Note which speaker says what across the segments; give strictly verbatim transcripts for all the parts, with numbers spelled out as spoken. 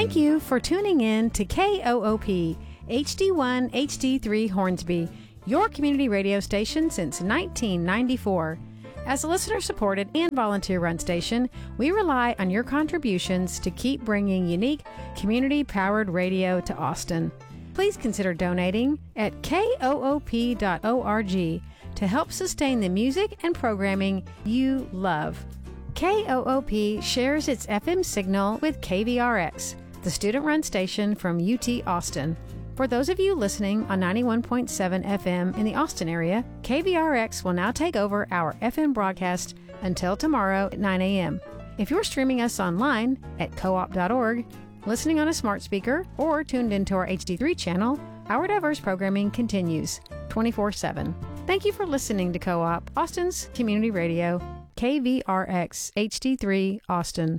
Speaker 1: Thank you for tuning in to K O O P H D one H D three Hornsby, your community radio station since nineteen ninety-four. As a listener-supported and volunteer-run station, we rely on your contributions to keep bringing unique, community-powered radio to Austin. Please consider donating at koop dot org to help sustain the music and programming you love. K O O P shares its F M signal with K V R X, the student-run station from U T Austin. For those of you listening on ninety-one point seven F M in the Austin area, K V R X will now take over our F M broadcast until tomorrow at nine a.m. If you're streaming us online at co-op dot org, listening on a smart speaker, or tuned into our H D three channel, our diverse programming continues twenty-four seven. Thank you for listening to Co-op, Austin's community radio, K V R X H D three Austin.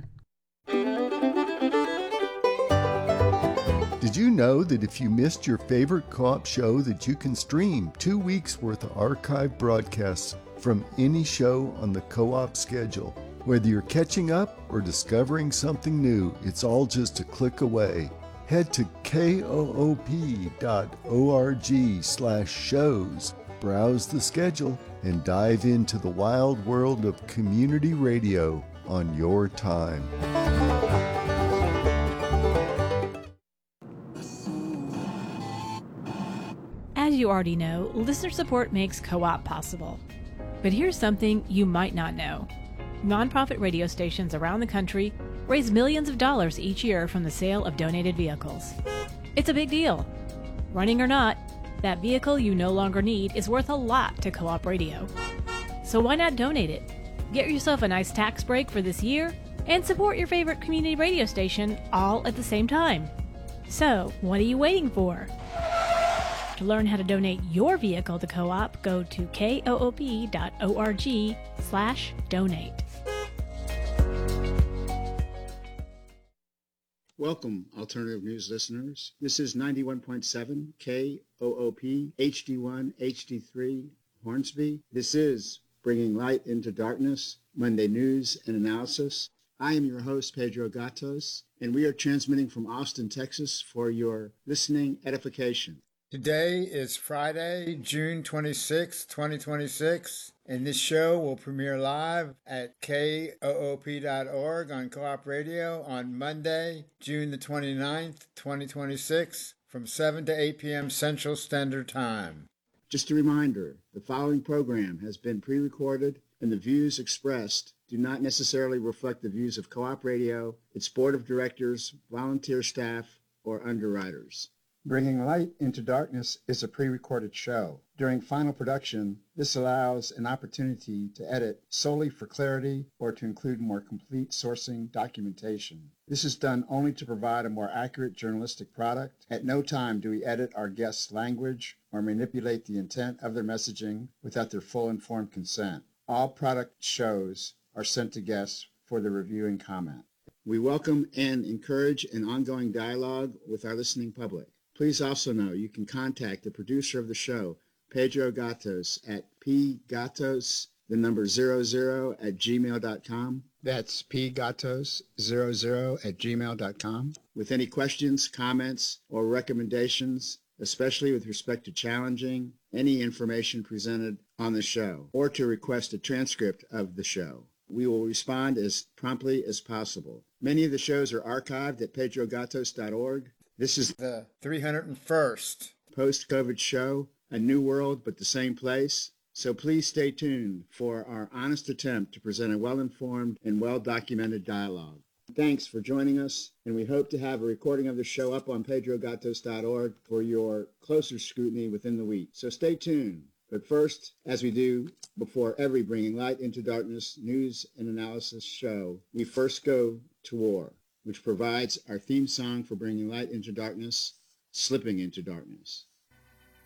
Speaker 2: Did you know that if you missed your favorite Co-op show that you can stream two weeks worth of archive broadcasts from any show on the Co-op schedule? Whether you're catching up or discovering something new, it's all just a click away. Head to koop dot org slash shows, browse the schedule, and dive into the wild world of community radio on your time.
Speaker 3: As you already know, listener support makes Co-op possible. But here's something you might not know. Nonprofit radio stations around the country raise millions of dollars each year from the sale of donated vehicles. It's a big deal. Running or not, that vehicle you no longer need is worth a lot to Co-op Radio. So why not donate it? Get yourself a nice tax break for this year and support your favorite community radio station all at the same time. So, what are you waiting for? To learn how to donate your vehicle to Co-op, go to koop dot org slash donate.
Speaker 4: Welcome, Alternative News listeners. This is ninety-one point seven K O O P H D one H D three Hornsby. This is Bringing Light into Darkness, Monday News and Analysis. I am your host, Pedro Gatos, and we are transmitting from Austin, Texas for your listening edification.
Speaker 5: Today is Friday, June twenty-sixth, twenty twenty-six, and this show will premiere live at koop dot org on Co-op Radio on Monday, June the twenty-ninth, twenty twenty-six, from seven to eight p.m. Central Standard Time.
Speaker 4: Just a reminder, the following program has been pre-recorded, and the views expressed do not necessarily reflect the views of Co-op Radio, its board of directors, volunteer staff, or underwriters. Bringing Light into Darkness is a pre-recorded show. During final production, this allows an opportunity to edit solely for clarity or to include more complete sourcing documentation. This is done only to provide a more accurate journalistic product. At no time do we edit our guests' language or manipulate the intent of their messaging without their full informed consent. All product shows are sent to guests for their review and comment. We welcome and encourage an ongoing dialogue with our listening public. Please also know you can contact the producer of the show, Pedro Gatos, at pgatos, the number zero zero at gmail dot com. That's pgatos zero zero at gmail dot com. With any questions, comments, or recommendations, especially with respect to challenging any information presented on the show, or to request a transcript of the show. We will respond as promptly as possible. Many of the shows are archived at pedro gatos dot org. This is
Speaker 5: the three hundred first
Speaker 4: post-COVID show, a new world but the same place. So please stay tuned for our honest attempt to present a well-informed and well-documented dialogue. Thanks for joining us, and we hope to have a recording of the show up on pedro gatos dot org for your closer scrutiny within the week. So stay tuned. But first, as we do before every Bringing Light into Darkness news and analysis show, we first go to war, which provides our theme song for Bringing Light into Darkness, Slipping into Darkness.